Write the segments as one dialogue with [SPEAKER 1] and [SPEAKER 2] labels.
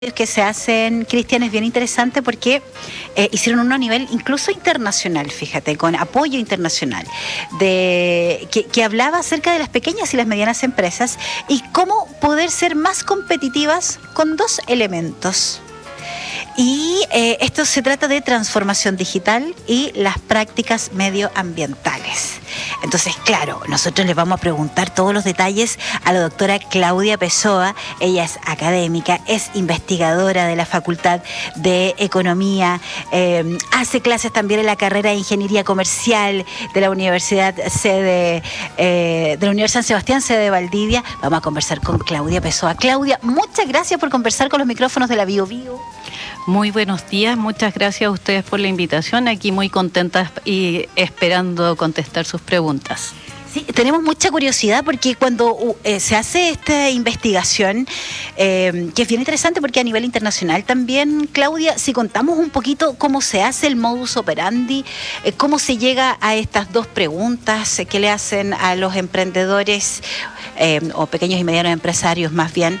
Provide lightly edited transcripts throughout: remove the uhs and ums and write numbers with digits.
[SPEAKER 1] que se hacen, Cristian, es bien interesante porque hicieron uno a nivel incluso internacional, fíjate, con apoyo internacional, que hablaba acerca de las pequeñas y las medianas empresas y cómo poder ser más competitivas con dos elementos. Y esto se trata de transformación digital y las prácticas medioambientales. Entonces, claro, nosotros les vamos a preguntar todos los detalles a la doctora Claudia Pessoa. Ella es académica, es investigadora de la Facultad de Economía, hace clases también en la carrera de Ingeniería Comercial de la Universidad San Sebastián, sede de Valdivia. Vamos a conversar con Claudia Pessoa. Claudia, muchas gracias por conversar con los micrófonos de la Bio Bio.
[SPEAKER 2] Muy buenos días, muchas gracias a ustedes por la invitación, aquí muy contentas y esperando contestar sus preguntas.
[SPEAKER 1] Sí, tenemos mucha curiosidad porque cuando se hace esta investigación, que es bien interesante porque a nivel internacional también, Claudia, si contamos un poquito cómo se hace el modus operandi, cómo se llega a estas dos preguntas que le hacen a los emprendedores o pequeños y medianos empresarios más bien.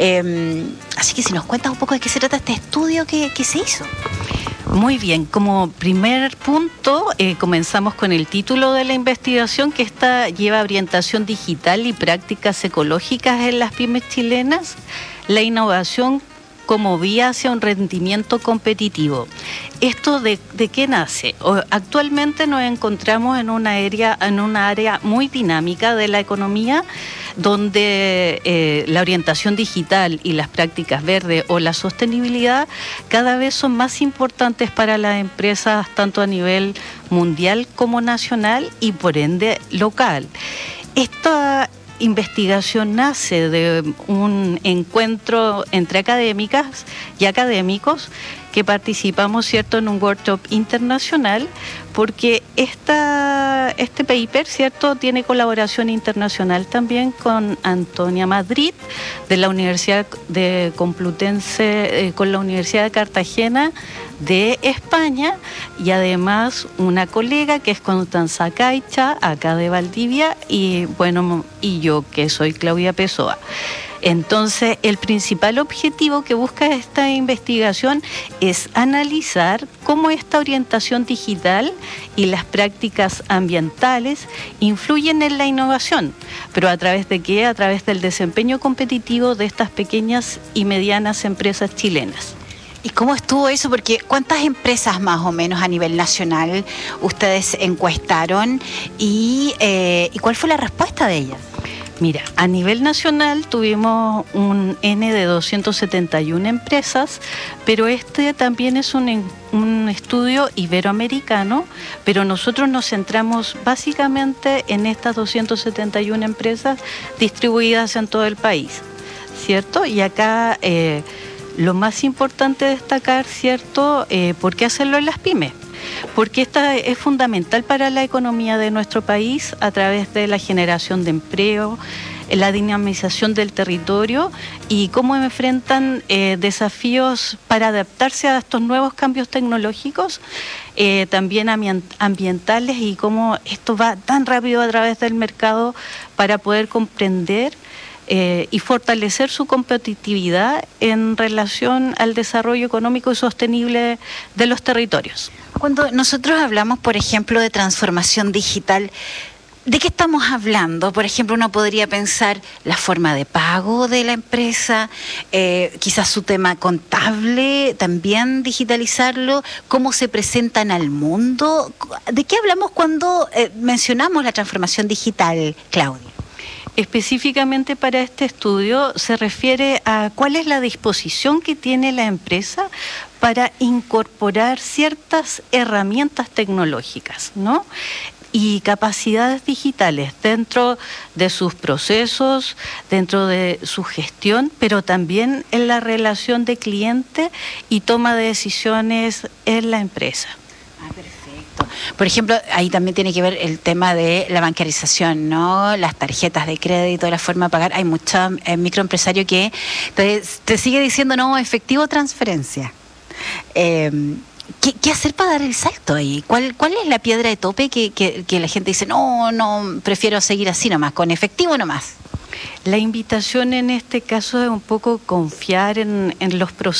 [SPEAKER 1] Así que si nos cuentas un poco de qué se trata este estudio que se hizo.
[SPEAKER 2] Muy bien, como primer punto comenzamos con el título de la investigación, que esta lleva orientación digital y prácticas ecológicas en las pymes chilenas, la innovación como vía hacia un rendimiento competitivo. ¿Esto de qué nace? Actualmente nos encontramos en una área muy dinámica de la economía, donde la orientación digital y las prácticas verdes o la sostenibilidad cada vez son más importantes para las empresas, tanto a nivel mundial como nacional y por ende local. Esta investigación nace de un encuentro entre académicas y académicos que participamos, ¿cierto?, en un workshop internacional, porque este paper, ¿cierto?, tiene colaboración internacional también con Antonia Madrid de la Universidad de Complutense, con la Universidad de Cartagena de España, y además una colega que es Constanza Caicha, acá de Valdivia, y bueno, y yo que soy Claudia Pessoa. Entonces, el principal objetivo que busca esta investigación es analizar cómo esta orientación digital y las prácticas ambientales influyen en la innovación, pero ¿a través de qué? A través del desempeño competitivo de estas pequeñas y medianas empresas chilenas.
[SPEAKER 1] ¿Y cómo estuvo eso? Porque ¿cuántas empresas más o menos a nivel nacional ustedes encuestaron y cuál fue la respuesta de ellas?
[SPEAKER 2] Mira, a nivel nacional tuvimos un N de 271 empresas, pero este también es un estudio iberoamericano, pero nosotros nos centramos básicamente en estas 271 empresas distribuidas en todo el país, ¿cierto? Y acá lo más importante destacar, ¿cierto?, ¿por qué hacerlo en las pymes? Porque esta es fundamental para la economía de nuestro país a través de la generación de empleo, la dinamización del territorio y cómo enfrentan desafíos para adaptarse a estos nuevos cambios tecnológicos, también ambientales, y cómo esto va tan rápido a través del mercado para poder comprender y fortalecer su competitividad en relación al desarrollo económico y sostenible de los territorios.
[SPEAKER 1] Cuando nosotros hablamos, por ejemplo, de transformación digital, ¿de qué estamos hablando? Por ejemplo, uno podría pensar la forma de pago de la empresa, quizás su tema contable, también digitalizarlo, cómo se presentan al mundo. ¿De qué hablamos cuando mencionamos la transformación digital, Claudia?
[SPEAKER 2] Específicamente para este estudio se refiere a cuál es la disposición que tiene la empresa para incorporar ciertas herramientas tecnológicas, ¿no?, y capacidades digitales dentro de sus procesos, dentro de su gestión, pero también en la relación de cliente y toma de decisiones en la empresa.
[SPEAKER 1] Perfecto. Por ejemplo, ahí también tiene que ver el tema de la bancarización, ¿no? Las tarjetas de crédito, la forma de pagar. Hay muchos microempresarios que te sigue diciendo, no, efectivo, transferencia. ¿Qué hacer para dar el salto ahí? ¿Cuál es la piedra de tope que la gente dice, no, prefiero seguir así nomás, con efectivo nomás?
[SPEAKER 2] La invitación en este caso es un poco confiar en los